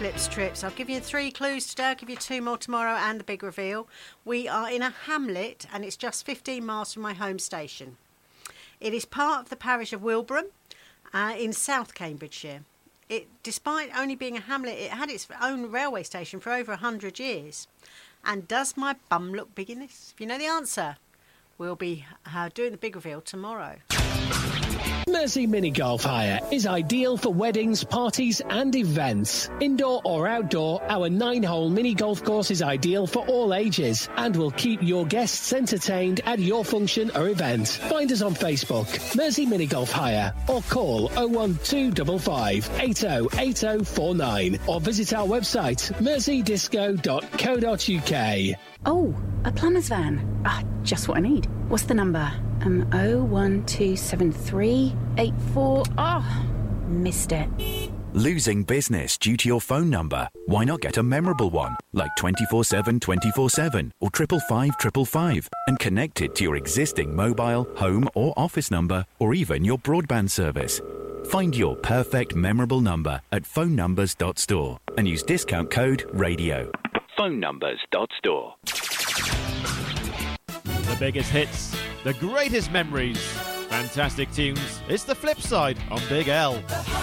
Flips Trips. I'll give you 3 clues today, I'll give you 2 more tomorrow and the big reveal. We are in a hamlet and it's just 15 miles from my home station. It is part of the parish of Wilbraham in South Cambridgeshire. Despite only being a hamlet, it had its own railway station for over 100 years. And does my bum look big in this? If you know the answer, we'll be doing the big reveal tomorrow. Mersey Mini Golf Hire is ideal for weddings, parties and events. Indoor or outdoor, our 9-hole mini golf course is ideal for all ages and will keep your guests entertained at your function or event. Find us on Facebook, Mersey Mini Golf Hire, or call 01255 808049 or visit our website merseydisco.co.uk. Oh, a plumber's van. Just what I need. What's the number? 0127384. Missed it. Losing business due to your phone number? Why not get a memorable one, like 24/7 24/7 or 555 555, and connect it to your existing mobile, home or office number, or even your broadband service. Find your perfect memorable number at phonenumbers.store and use discount code RADIO. phonenumbers.store. The biggest hits, the greatest memories, fantastic tunes. It's the flip side on Big L.